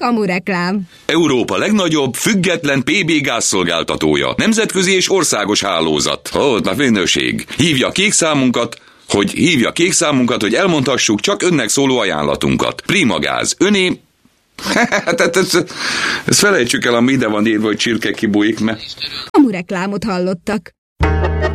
Kamureklám. Európa legnagyobb, független PB gázszolgáltatója. Nemzetközi és országos hálózat. Na minőség. Hívja kék számunkat, hogy elmondhassuk csak önnek szóló ajánlatunkat. Prima Gáz. Öné... ezt felejtsük el, ami ide van írva, hogy csirke kibújik, mert... Kamureklámot hallottak.